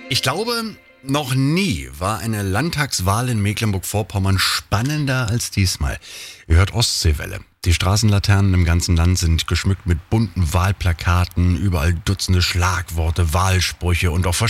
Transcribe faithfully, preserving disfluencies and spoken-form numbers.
Ich glaube, noch nie war eine Landtagswahl in Mecklenburg-Vorpommern spannender als diesmal. Ihr hört Ostseewelle. Die Straßenlaternen im ganzen Land sind geschmückt mit bunten Wahlplakaten, überall Dutzende Schlagworte, Wahlsprüche und auch